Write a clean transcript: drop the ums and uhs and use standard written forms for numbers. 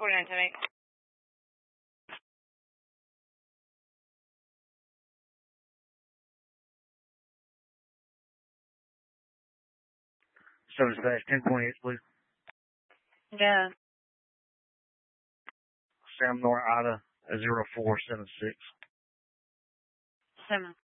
49 tonight. So dispatch 1028, please. Yeah. Sam Nor Ida 0476. 7.